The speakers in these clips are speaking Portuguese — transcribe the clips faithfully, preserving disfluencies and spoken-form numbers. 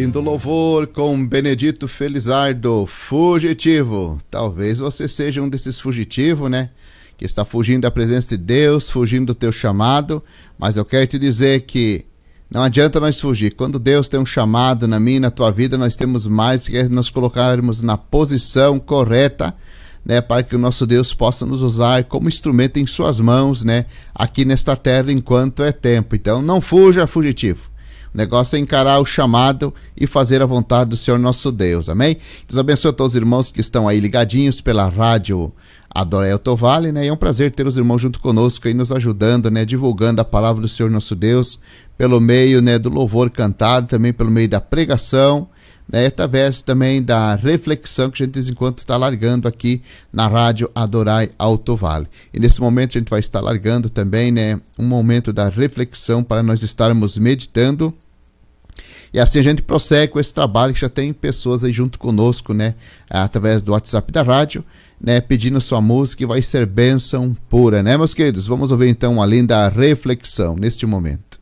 Lindo louvor com Benedito Felizardo, Fugitivo. Talvez você seja um desses fugitivos, né? Que está fugindo da presença de Deus, fugindo do teu chamado. Mas eu quero te dizer que não adianta nós fugir. Quando Deus tem um chamado na minha e na tua vida, nós temos mais que nos colocarmos na posição correta, né, para que o nosso Deus possa nos usar como instrumento em suas mãos, né, aqui nesta terra enquanto é tempo. Então não fuja, fugitivo. O negócio é encarar o chamado e fazer a vontade do Senhor nosso Deus, amém? Deus abençoe a todos os irmãos que estão aí ligadinhos pela rádio Adorai Altovale, né? E é um prazer ter os irmãos junto conosco aí nos ajudando, né? Divulgando a palavra do Senhor nosso Deus pelo meio, né, do louvor cantado, também pelo meio da pregação, né? Através também da reflexão que a gente de vez em quando está largando aqui na rádio Adorai Altovale. E nesse momento a gente vai estar largando também, né, um momento da reflexão para nós estarmos meditando. E assim a gente prossegue com esse trabalho que já tem pessoas aí junto conosco, né, através do WhatsApp da rádio, né, pedindo sua música, e vai ser bênção pura, né, meus queridos? Vamos ouvir então a linda reflexão neste momento.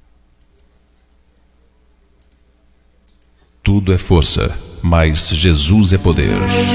Tudo é força, mas Jesus é poder.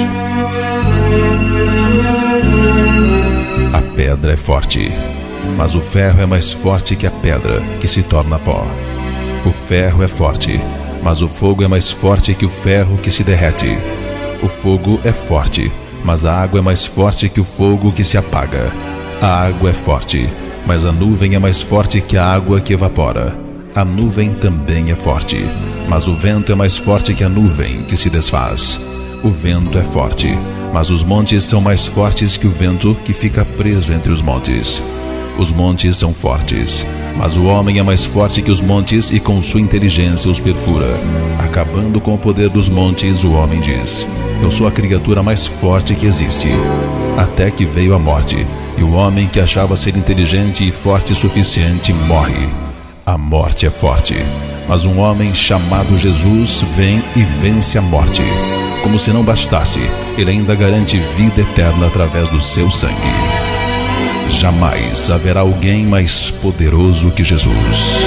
A pedra é forte, mas o ferro é mais forte que a pedra, que se torna pó. O ferro é forte, mas o fogo é mais forte que o ferro, que se derrete. O fogo é forte, mas a água é mais forte que o fogo, que se apaga. A água é forte, mas a nuvem é mais forte que a água, que evapora. A nuvem também é forte, mas o vento é mais forte que a nuvem, que se desfaz. O vento é forte, mas os montes são mais fortes que o vento, que fica preso entre os montes. Os montes são fortes, mas o homem é mais forte que os montes, e com sua inteligência os perfura. Acabando com o poder dos montes, o homem diz: eu sou a criatura mais forte que existe. Até que veio a morte, e o homem que achava ser inteligente e forte o suficiente morre. A morte é forte, mas um homem chamado Jesus vem e vence a morte. Como se não bastasse, ele ainda garante vida eterna através do seu sangue. Jamais haverá alguém mais poderoso que Jesus.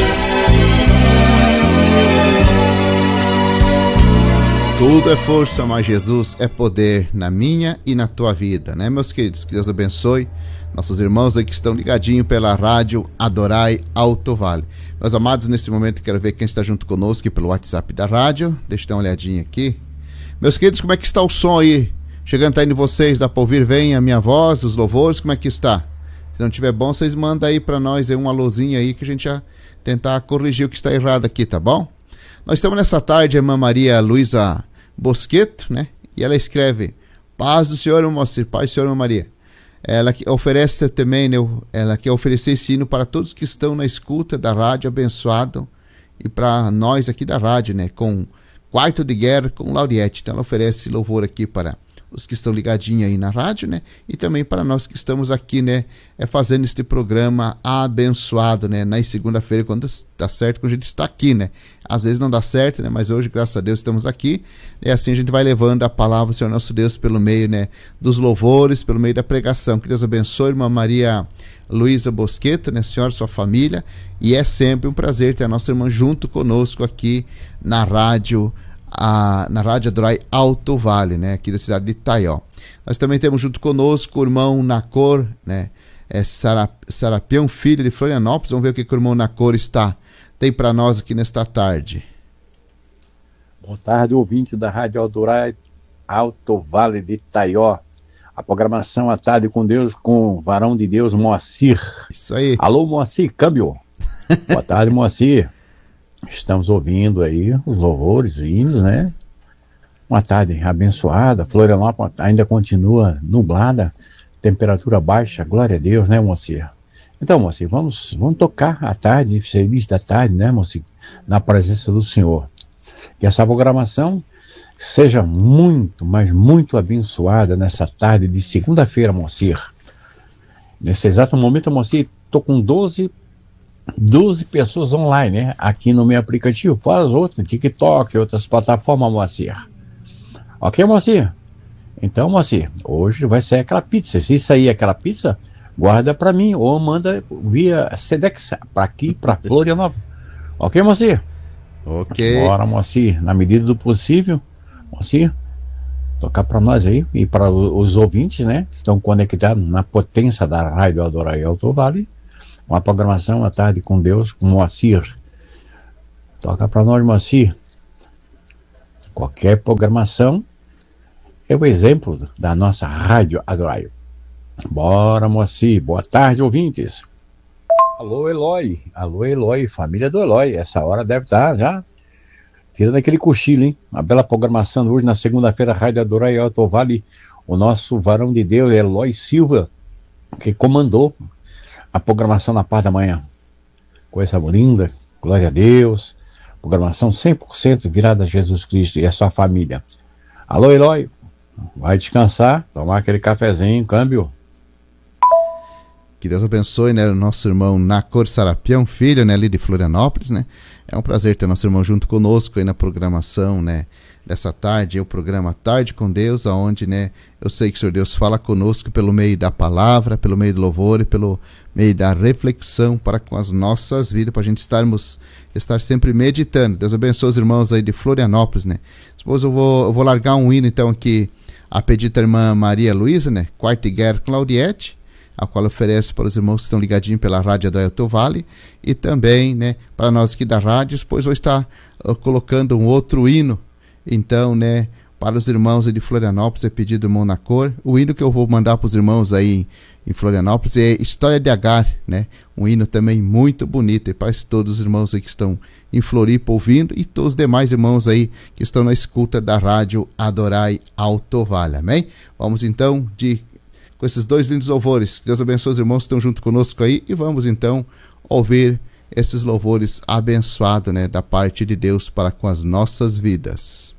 Tudo é força, mas Jesus é poder na minha e na tua vida, né, meus queridos? Que Deus abençoe nossos irmãos aí que estão ligadinhos pela rádio Adorai Altovale. Meus amados, nesse momento quero ver quem está junto conosco aqui pelo WhatsApp da rádio. Deixa eu dar uma olhadinha aqui. Meus queridos, como é que está o som aí? Chegando aí de vocês, dá para ouvir bem a minha voz, os louvores, como é que está? Se não tiver bom, vocês mandam aí para nós aí uma luzinha aí que a gente já tentar corrigir o que está errado aqui, tá bom? Nós estamos nessa tarde, a irmã Maria Luísa Bosqueto, né? E ela escreve: paz do Senhor, irmão Moacir, paz do Senhor, irmã Maria. Ela que oferece também, né, ela quer oferecer esse hino para todos que estão na escuta da rádio, abençoado, e para nós aqui da rádio, né, com Quarto de Guerra com Lauriette. Então ela oferece louvor aqui para os que estão ligadinhos aí na rádio, né, e também para nós que estamos aqui, né, é, fazendo este programa abençoado, né, na segunda-feira, quando dá certo, quando a gente está aqui, né, às vezes não dá certo, né, mas hoje, graças a Deus, estamos aqui, e assim a gente vai levando a palavra do Senhor nosso Deus pelo meio, né, dos louvores, pelo meio da pregação. Que Deus abençoe, irmã Maria Luísa Bosqueta, né, senhora, sua família, e é sempre um prazer ter a nossa irmã junto conosco aqui na rádio A, na rádio Adorai Altovale, né, aqui da cidade de Itaió. Nós também temos junto conosco o irmão Nacor, né, é Sarap, Sarapião Filho de Florianópolis. Vamos ver o que, que o irmão Nacor está tem para nós aqui nesta tarde. Boa tarde, ouvinte da rádio Adorai Altovale de Itaió. A programação à tarde com Deus, com o varão de Deus, Moacir. Isso aí. Alô, Moacir, câmbio. Boa tarde, Moacir. Estamos ouvindo aí os louvores, hinos, né? Uma tarde abençoada. Florianópolis ainda continua nublada, temperatura baixa, glória a Deus, né, Moacir? Então, Moacir, vamos, vamos tocar à tarde, serviço da tarde, né, Moacir? Na presença do Senhor. Que essa programação seja muito, mas muito abençoada nessa tarde de segunda-feira, Moacir. Nesse exato momento, Moacir, estou com doze pessoas online, né? Aqui no meu aplicativo, fora as outras, TikTok, outras plataformas, Moacir. Ok, Moacir? Então, Moacir, hoje vai sair aquela pizza. Se sair aquela pizza, guarda para mim ou manda via Sedex para aqui, para Florianópolis. Ok, Moacir? Ok. Bora, Moacir, na medida do possível, Moacir, tocar para nós aí e para os ouvintes, né, que estão conectados na potência da Rádio Adorai Alto Vale, uma programação à tarde com Deus, com Moacir. Toca para nós, Moacir. Qualquer programação é o exemplo da nossa Rádio Adorai. Bora, Moacir. Boa tarde, ouvintes. Alô, Eloy. Alô, Eloy. Família do Eloy. Essa hora deve estar já tirando aquele cochilo, hein? Uma bela programação hoje na segunda-feira, Rádio Adorai Alto Vale. O nosso varão de Deus, Eloy Silva, que comandou a programação na parte da manhã. Coisa linda. Glória a Deus. Programação cem por cento virada a Jesus Cristo e a sua família. Alô, Eloy. Vai descansar, tomar aquele cafezinho, câmbio. Que Deus abençoe, né, o nosso irmão Nacor Sarapião, filho, né, ali de Florianópolis, né. É um prazer ter nosso irmão junto conosco aí na programação, né, dessa tarde, é o programa Tarde com Deus, aonde, né, eu sei que o Senhor Deus fala conosco pelo meio da palavra, pelo meio do louvor e pelo meio da reflexão para com as nossas vidas, para a gente estarmos, estar sempre meditando. Deus abençoe os irmãos aí de Florianópolis, né. Depois eu vou, eu vou largar um hino, então, aqui, a pedido da irmã Maria Luísa, né, Quarta Guerra Claudiete, a qual oferece para os irmãos que estão ligadinhos pela Rádio Adorai Alto Vale, e também, né, para nós aqui da rádio. Depois vou estar uh, colocando um outro hino, então, né, para os irmãos aí de Florianópolis, é pedido do irmão Nacor. O hino que eu vou mandar para os irmãos aí em Florianópolis é História de Agar, né, um hino também muito bonito, e para todos os irmãos aí que estão em Floripa ouvindo, e todos os demais irmãos aí que estão na escuta da Rádio Adorai Alto Vale, amém? Vamos então de com esses dois lindos louvores. Deus abençoe os irmãos que estão junto conosco aí, e vamos então ouvir esses louvores abençoados, né, da parte de Deus para com as nossas vidas.